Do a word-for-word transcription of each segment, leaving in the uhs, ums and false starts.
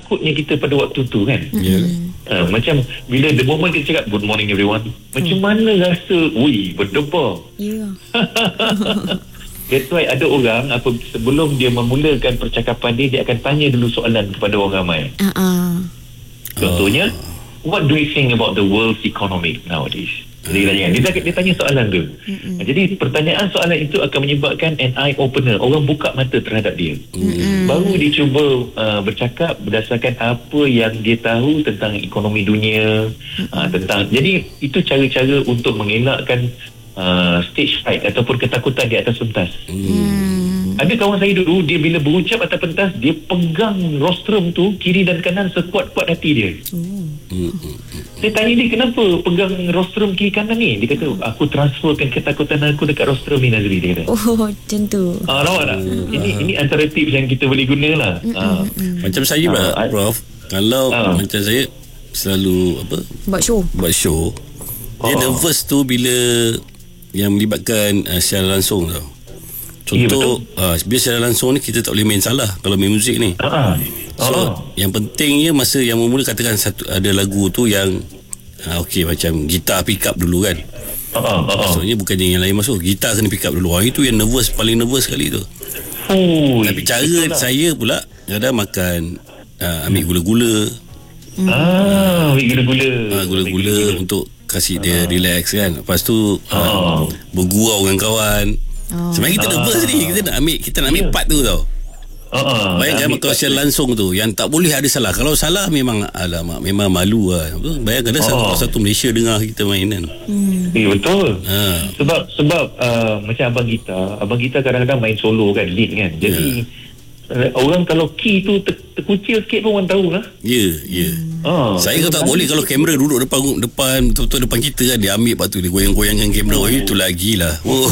takutnya kita pada waktu tu kan. Yeah. Uh, macam bila the moment kita cakap good morning everyone, macam mana rasa ui berdebar. Ya. That's why ada orang apa sebelum dia memulakan percakapan dia, dia akan tanya dulu soalan kepada orang ramai. Uh-uh. Contohnya, what do you think about the world's economy nowadays? Dia tanya, dia, dia tanya soalan tu. Mm-mm. Jadi pertanyaan soalan itu akan menyebabkan an eye opener. Orang buka mata terhadap dia. Mm-mm. Baru dia cuba uh, bercakap berdasarkan apa yang dia tahu tentang ekonomi dunia, uh, tentang. Jadi itu cara-cara untuk mengelakkan uh, stage fright ataupun ketakutan di atas pentas. Mm. Ada kawan saya dulu, dia bila berucap atas pentas, dia pegang rostrum tu kiri dan kanan sekuat-kuat hati dia. Mm. Saya tanya dia, kenapa pegang rostrum kiri kanan ni? Dia kata, aku transferkan ketakutan aku dekat rostrum ni, Nazri, dia kata. Oh, macam tu. Ah, nampak tak? Mm. Ini ini antara tips yang kita boleh guna lah. Mm-mm. Ah. Macam saya lah, ah, Prof. Kalau ah. macam saya selalu apa? Buat show. Buat show. Dia oh. nervous tu bila yang melibatkan uh, secara langsung tau. Contoh, ya, uh, bila secara langsung ni kita tak boleh main salah kalau main muzik ni. Uh-huh. So, uh-huh. yang pentingnya masa yang mula katakan satu ada lagu tu yang uh, okey macam gitar pick up dulu kan. Uh-huh. Uh-huh. Maksudnya bukannya yang lain masuk, gitar kena pick up dulu. Ah, itu yang nervous, paling nervous sekali tu. Oh, tapi cara itulah. Saya pula kadang makan uh, ambil gula-gula. Hmm. Ah, ambil gula-gula. Ah, gula-gula untuk kasih dia uh-huh. relax kan. Lepas tu uh, uh-huh. bergurau dengan kawan. Oh. Sebenarnya kita nervous uh, ni, kita nak ambil kita nak ambil yeah. part tu tau. Uh, bayangkan kalau secara langsung tu yang tak boleh ada salah. Kalau salah memang alamak, memang malu lah. Bayangkan ada uh. satu satu Malaysia dengar kita main kan. Hmm. Eh, betul. Uh. Sebab sebab uh, macam abang kita, abang kita kadang-kadang main solo kan, lead kan. Jadi yeah. orang kalau key tu ter- terkucil sikit pun orang tahu lah. Ya, yeah, ya. Yeah. Oh, saya kalau tak boleh kalau kamera duduk depan depan betul-betul depan kita kan, dia ambil lepas tu dia goyang-goyangkan kamera. Oh, itu lagi lah. Oh.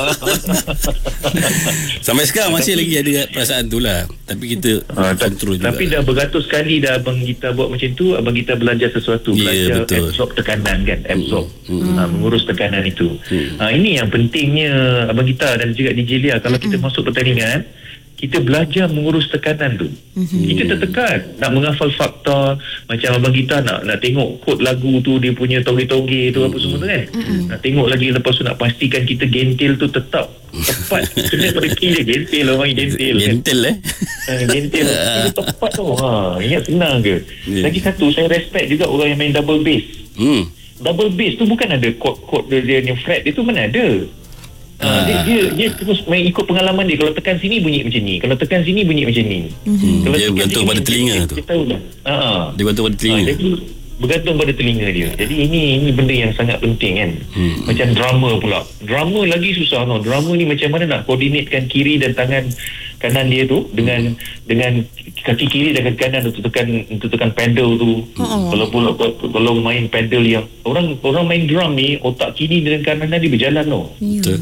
Sampai sekarang masih lagi ada perasaan tu lah. Tapi kita uh, kontrol juga. Tapi dah beratus kali dah abang kita buat macam tu, abang kita belajar sesuatu, yeah, belajar betul. absorb tekanan kan, absorb mm-hmm. uh, mengurus tekanan itu. Mm. Uh, ini yang pentingnya abang kita dan juga D J Lia kalau kita mm-hmm. masuk pertandingan, kita belajar mengurus tekanan tu. Mm-hmm. Kita tertekan nak menghafal fakta, macam abang kita nak nak tengok kod lagu tu, dia punya toge-toge tu, mm-hmm. apa semua tu kan. Mm-hmm. Nak tengok lagi, lepas tu nak pastikan kita gentil tu tetap tepat. Kena pada kira gentil, orang gentil. Gentil kan? eh. gentil. Kena tepat tu. Ha, ingat senang ke? Yeah. Lagi satu, saya respect juga orang yang main double bass. Mm. Double bass tu bukan ada kod-kod dia, dia yang fret dia tu mana ada. Uh, dia, dia dia terus main ikut pengalaman dia. Kalau tekan sini bunyi macam ni, kalau tekan sini bunyi macam ni. Mm-hmm. Kalau dia bergantung pada telinga dia, tu. Dia tahu dah. Ha. Dia bergantung pada telinga. Ha, jadi bergantung pada telinga dia. Jadi ini ini benda yang sangat penting kan. Hmm. Macam drama pula. Drama lagi susah tau. Drama ni macam mana nak koordinatkan kiri dan tangan kanan dia tu dengan hmm. dengan kaki kiri dan kaki kanan untuk tekan untuk tekan pedal tu. Hmm. Kalau pula kalau main pedal yang orang orang main drum ni, otak kiri dan kanan dia berjalan tau. Betul.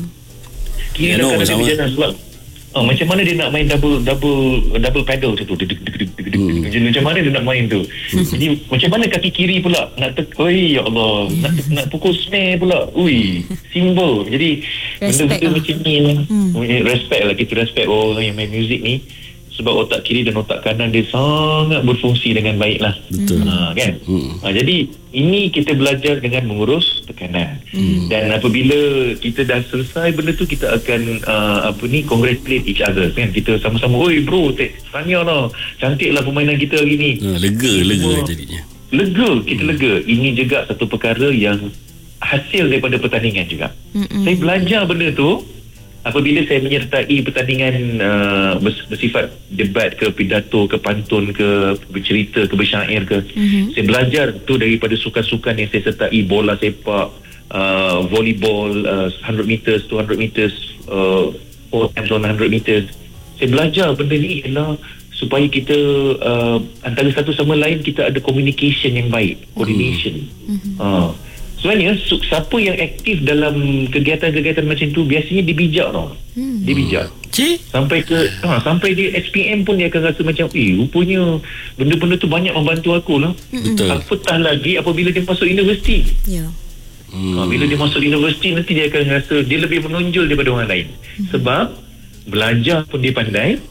Kiri dan kanan dia berjalan sebab oh, macam mana dia nak main double double double pedal macam tu. Hmm. Macam mana dia nak main tu. Hmm. Jadi macam mana kaki kiri pula nak tek, oi ya Allah, nak nak pukul snare pula. Ui, simbol. Jadi benda-benda lah. Macam ni hmm. respect lah, kita respect orang yang main muzik ni. Sebab otak kiri dan otak kanan dia sangat berfungsi dengan baik lah. Betul. Ha, kan? Hmm. Ha, jadi ini kita belajar dengan mengurus tekanan. Hmm. Dan apabila kita dah selesai benda tu, kita akan uh, apa ni congratulate each other kan. Kita sama-sama, oi bro, tahniah lah, cantik lah permainan kita hari ni. Ha, lega, ini lega semua, jadinya. Lega, kita hmm. lega. Ini juga satu perkara yang hasil daripada pertandingan juga. Hmm. Saya belajar benda tu apabila saya menyertai pertandingan uh, bersifat debat ke, pidato ke, pantun ke, bercerita ke, bersyair ke. Mm-hmm. Saya belajar tu daripada sukan-sukan yang saya sertai, bola sepak, uh, volleyball, uh, one hundred meters, two hundred meters, uh, four times one hundred meters. Saya belajar benda ni ialah supaya kita uh, antara satu sama lain kita ada communication yang baik, coordination. Mm-hmm. Uh, Sebenarnya siapa yang aktif dalam kegiatan-kegiatan macam tu biasanya dia bijak tau. Hmm. Dia bijak. Cik? Sampai ke ha, sampai dia S P M pun dia akan rasa macam eh rupanya benda-benda tu banyak membantu aku lah. Betul. Apatah lagi apabila dia masuk universiti. Ya. Hmm. Ha, bila dia masuk universiti nanti dia akan rasa dia lebih menonjol daripada orang lain. Hmm. Sebab belajar pun dia pandai,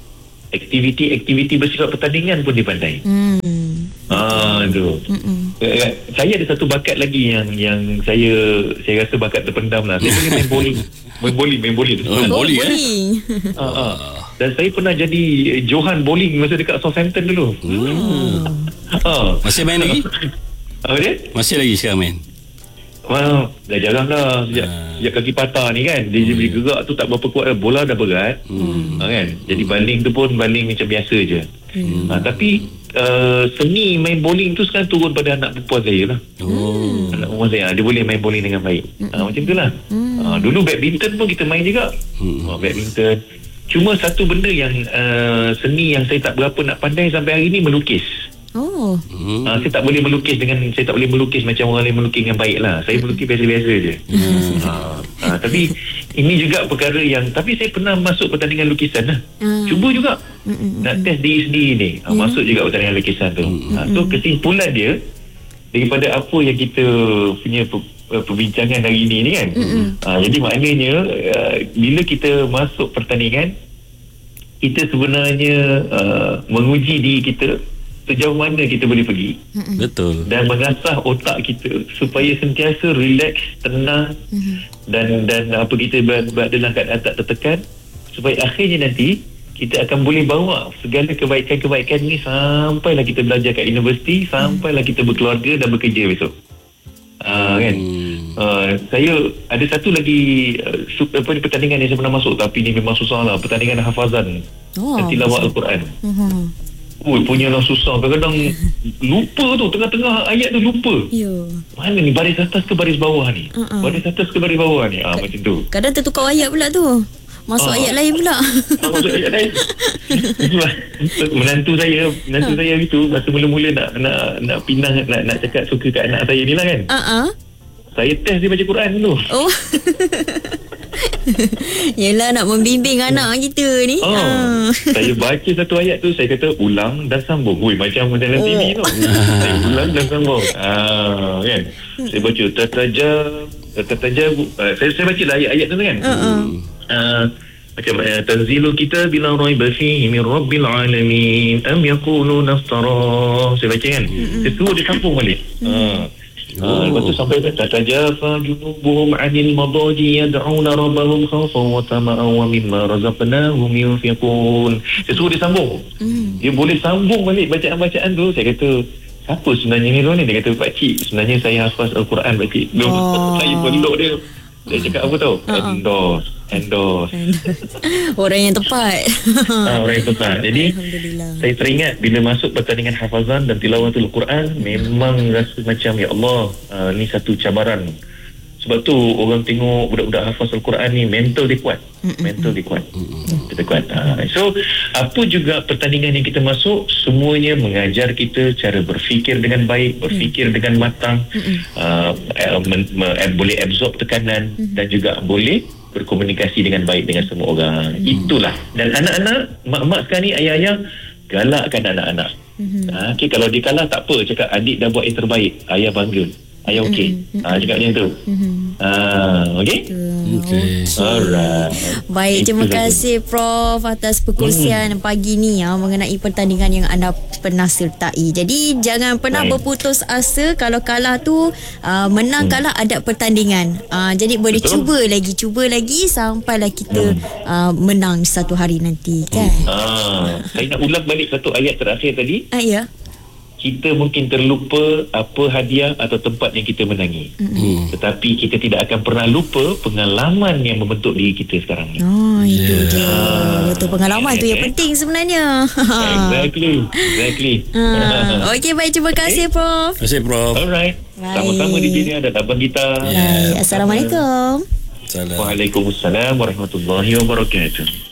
aktiviti-aktiviti bersifat pertandingan pun dia pandai. Hmm. Ah, tu. Uh, saya ada satu bakat lagi yang yang saya saya rasa bakat terpendam lah. Saya boleh main bowling. Main bowling, main bowling. Oh, Oh, bowling eh. bowling. Ah, ah. Dan saya pernah jadi Johan bowling masa dekat Southampton dulu. Hmm. Ah. Masih main lagi? Apa dia? Masih lagi sekarang main? Wah, dah jarang dah sejak, Ah. sejak kaki patah ni kan. Dia hmm. gerak tu tak berapa kuat. Bola dah berat. Hmm. Ha, kan? Jadi baling tu pun baling macam biasa je. Hmm. Ha, tapi uh, seni main bowling tu sekarang turun pada anak perempuan saya lah. Oh. Anak perempuan saya, dia boleh main bowling dengan baik. Ha, macam tu lah. Ha, dulu badminton pun kita main juga. Hmm. Ha, badminton. Cuma satu benda yang uh, seni yang saya tak berapa nak pandai sampai hari ni, melukis. Oh. Hmm. Uh, saya tak boleh melukis dengan saya tak boleh melukis macam orang lain melukis dengan baik lah. Saya melukis biasa-biasa je. Hmm. Uh, uh, tapi ini juga perkara yang, tapi saya pernah masuk pertandingan lukisan lah. Hmm. Cuba juga hmm. nak test diri sendiri ni. Uh, hmm. Masuk juga pertandingan lukisan tu. Hmm. Uh, so kesimpulan dia daripada apa yang kita punya per, perbincangan hari ini ni kan. Hmm. Uh, jadi maknanya uh, bila kita masuk pertandingan, kita sebenarnya uh, menguji diri kita sejauh mana kita boleh pergi. Mm-mm. Betul. Dan mengasah otak kita supaya sentiasa relax, tenang, mm-hmm. dan dan apa kita berada dalam keadaan tak tertekan, supaya akhirnya nanti kita akan boleh bawa segala kebaikan-kebaikan ni sampailah kita belajar kat universiti, sampailah kita berkeluarga dan bekerja besok. Uh, kan hmm. uh, saya ada satu lagi uh, apa, pertandingan yang saya pernah masuk, tapi ni memang susah lah, pertandingan hafazan, Oh, tilawah Al-Quran. Uh-huh. Oh, punyalah susah. Kadang-kadang lupa tu, tengah-tengah ayat tu lupa. Ya. Mana ni, baris atas ke baris bawah ni? Uh-uh. Baris atas ke baris bawah ni? Ah, K- macam tu. Kadang tertukar ayat pula tu. Masuk Ah. ayat lain pula. Ah, masuk ayat lain. Menantu saya, menantu saya itu masa mula-mula nak nak nak pinang, nak nak cakap suka kat anak saya ni lah kan. Uh-uh. Saya test dia baca Quran dulu. Oh. Yelah, nak membimbing anak kita ni. Oh, Ah. saya baca satu ayat tu, saya kata ulang dan sambung. Hui, macam dalam Oh. T V tu. Saya ulang dan sambung. Ah, kan. Saya baca tatajab, tatajab. Uh, saya saya baca lah ayat-ayat tu kan. Uh-uh. Uh, macam uh, tanzilul kitab bila raiba fihi min rabbil alamin am yaquluna iftara. Saya baca kan. Saya suruh dia sambung balik. Ah. Uh, lepas tu sampai tatajafa junubuhum anil madaji yad'una rabbahum khawfan wa tama'an wa mimma razaqnahum yunfiqun. Saya suruh dia sambung. Mm. Dia boleh sambung balik bacaan-bacaan tu. Saya kata, siapa sebenarnya ni ni? Dia kata, pakcik, sebenarnya saya hafaz Al-Quran, pakcik. Oh. Saya peluk dia. Dia cakap apa tau? Uh-uh. Endorse. Endorse. Orang yang tepat. ha, orang yang tepat. Jadi saya teringat bila masuk pertandingan hafazan dan tilawatul Quran, memang rasa macam ya Allah, uh, ni satu cabaran. Sebab tu orang tengok budak-budak hafaz Al-Quran ni mental dia kuat. Mental dia kuat. Dia kuat. Uh, so apa juga pertandingan yang kita masuk, semuanya mengajar kita cara berfikir dengan baik, berfikir dengan matang, uh, men, men, boleh absorb tekanan dan juga boleh berkomunikasi dengan baik dengan semua orang. Hmm. Itulah. Dan anak-anak, mak-mak sekarang ni, ayah-ayah, galakkan anak-anak. Hmm. Ha, okay, kalau dia kalah tak apa, cakap adik dah buat yang terbaik, ayah bangga, ayah okey. Hmm. Ha, cakap macam tu. Hmm. Ha, okey? Okey. Alright. Baik, terima Itu kasih Prof atas perkongsian hmm. pagi ni ya, mengenai pertandingan yang anda pernah sertai. Jadi jangan pernah Baik. berputus asa. Kalau kalah tu uh, menang hmm. kalah ada pertandingan. Uh, jadi boleh Betul. cuba lagi, cuba lagi sampailah kita hmm. uh, menang satu hari nanti kan. Ha, saya nak ulang balik satu ayat terakhir tadi. Ah ya. Kita mungkin terlupa apa hadiah atau tempat yang kita menangi. Mm-hmm. Tetapi kita tidak akan pernah lupa pengalaman yang membentuk diri kita sekarang ni. Oh, itu Yeah. dia. Betul, pengalaman Yeah, tu yang okay. penting sebenarnya. Exactly. Exactly. Ah, okey, baik, terima kasih Prof. Terima kasih Prof. Alright. Baik. Sama-sama di sini ada abang kita. Yeah. Baik, Assalamualaikum. Salam. Waalaikumsalam warahmatullahi wabarakatuh.